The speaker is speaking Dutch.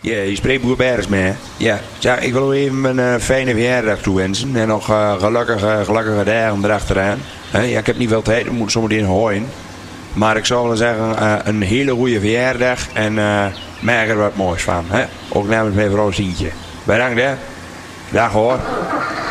Ja, je spreekt Boer Bergsma, hè? Ja. Ja, ik wil u even een fijne verjaardag toewensen. En nog gelukkige dagen erachteraan. Ja, ik heb niet veel tijd, ik moet zometeen hooien. Maar ik zou willen zeggen, een hele goede verjaardag. En maak er wat moois van. Hè? Ook namens mijn vrouw Sientje. Bedankt, hè. Dag, hoor.